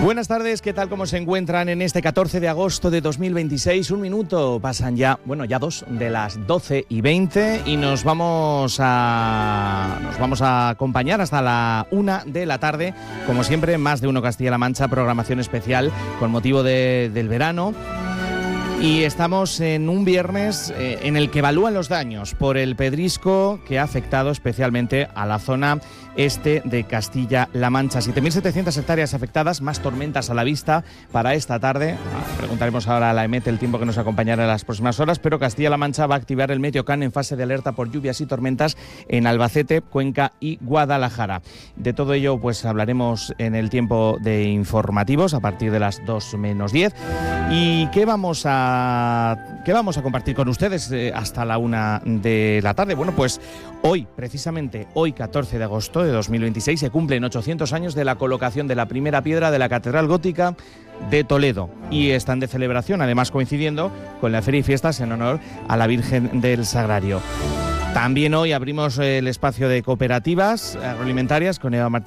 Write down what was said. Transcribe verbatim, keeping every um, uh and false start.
Buenas tardes, ¿qué tal? ¿Cómo se encuentran en este catorce de agosto de dos mil veintiséis? Un minuto, pasan ya, bueno, ya dos de las doce y veinte y nos vamos a nos vamos a acompañar hasta la una de la tarde. Como siempre, Más de Uno Castilla-La Mancha, programación especial con motivo de, del verano. Y estamos en un viernes eh, en el que evalúan los daños por el pedrisco que ha afectado especialmente a la zona este de Castilla-La Mancha. siete mil setecientas hectáreas afectadas, más tormentas a la vista para esta tarde. Ah, preguntaremos ahora a la EMET el tiempo que nos acompañará en las próximas horas, pero Castilla-La Mancha va a activar el Meteocam en fase de alerta por lluvias y tormentas en Albacete, Cuenca y Guadalajara. De todo ello pues hablaremos en el tiempo de informativos a partir de las dos menos diez. ¿Y qué vamos a, qué vamos a compartir con ustedes eh, hasta la una de la tarde? Bueno, pues hoy, precisamente hoy catorce de agosto de dos mil veintiséis, se cumplen ochocientos años de la colocación de la primera piedra de la Catedral Gótica de Toledo y están de celebración, además coincidiendo con la feria y fiestas en honor a la Virgen del Sagrario. También hoy abrimos el espacio de cooperativas agroalimentarias con Eva Martínez